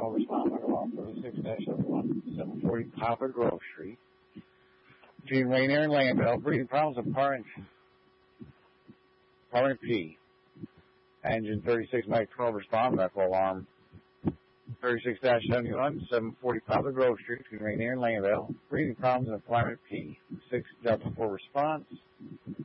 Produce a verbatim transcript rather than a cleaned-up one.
twelve respond back along thirty-six dash one, seven forty Poplar Grove Street. Between Rainier and Landville, breathing problems of Parent, Parent P. Engine thirty-six Mike twelve respond medical alarm thirty-six dash seventy-one, seven forty Poplar Grove Street between Rainier and Landville. Breathing problems of Parent P. six Delta four response.